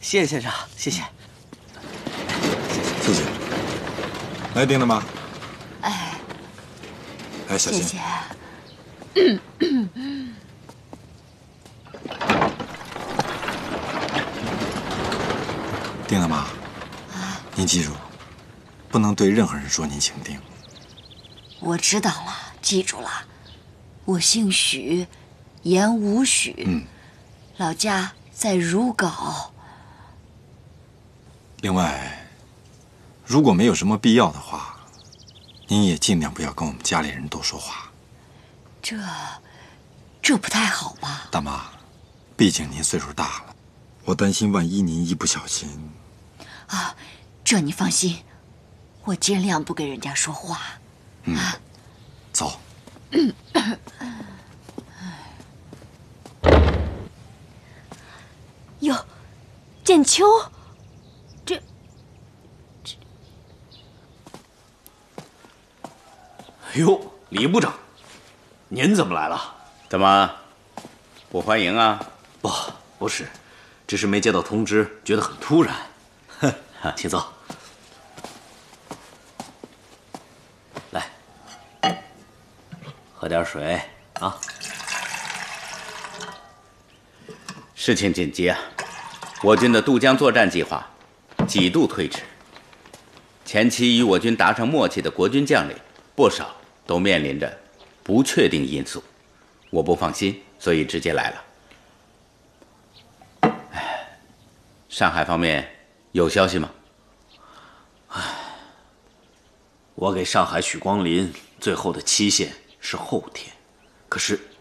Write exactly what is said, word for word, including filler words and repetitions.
谢谢先生，谢谢。 谢谢。来，丁大妈。 哎， 哎，小心。 谢谢。 丁大妈，您记住，不能对任何人说您姓丁。 我知道了，记住了。我姓许，言无许， 嗯， 老家在如皋。 另外，如果没有什么必要的话，您也尽量不要跟我们家里人多说话。 这，这不太好吧？ 大妈，毕竟您岁数大了，我担心万一您一不小心…… 啊，这你放心，我尽量不跟人家说话。 嗯，走。 哟，建秋，这这…… 哟，李部长，您怎么来了？ 怎么，不欢迎啊？ 不，不是，只是没接到通知，觉得很突然。哼，请坐。来，喝点水啊。 事情紧急啊！我军的渡江作战计划几度推迟，前期与我军达成默契的国军将领不少都面临着不确定因素，我不放心，所以直接来了。哎，上海方面有消息吗？ 唉，我给上海许光林最后的期限是后天，可是